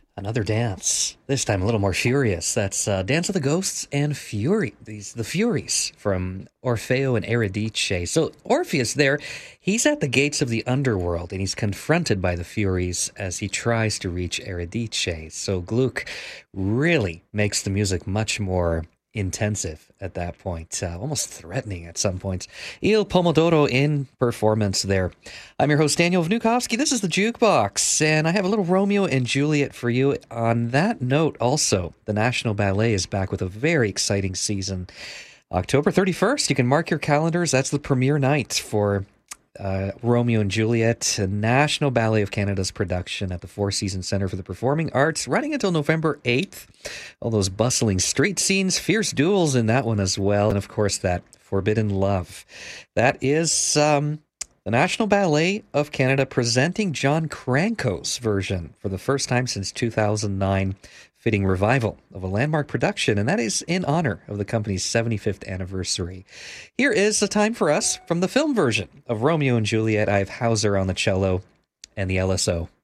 Another dance. This time a little more furious. That's Dance of the Ghosts and Fury. The Furies from Orfeo and Eurydice. So Orpheus there, he's at the gates of the underworld and he's confronted by the Furies as he tries to reach Eurydice. So Gluck really makes the music much more intensive at that point, almost threatening at some points. Il Pomodoro in performance there. I'm your host, Daniel Vnukovsky. This is the Jukebox, and I have a little Romeo and Juliet for you. On that note, also, the National Ballet is back with a very exciting season. October 31st, you can mark your calendars. That's the premiere night for Romeo and Juliet, a National Ballet of Canada's production at the Four Seasons Centre for the Performing Arts, running until November 8th. All those bustling street scenes, fierce duels in that one as well, and of course that Forbidden Love. That is the National Ballet of Canada presenting John Cranko's version for the first time since 2009, fitting revival of a landmark production, and that is in honor of the company's 75th anniversary. Here is the time for us from the film version of Romeo and Juliet. I have Hauser on the cello and the LSO